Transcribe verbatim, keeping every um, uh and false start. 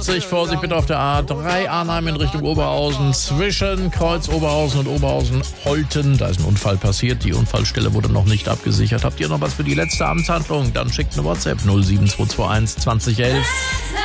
sechzig. Vorsicht bitte auf der A drei Arnheim in Richtung Oberhausen. Zwischen Kreuz Oberhausen und Oberhausen-Holten. Da ist ein Unfall passiert. Die Unfallstelle wurde noch nicht abgesichert. Habt ihr noch was für die letzte Amtshandlung? Dann schickt eine WhatsApp null sieben zwei zwei eins zwanzig elf.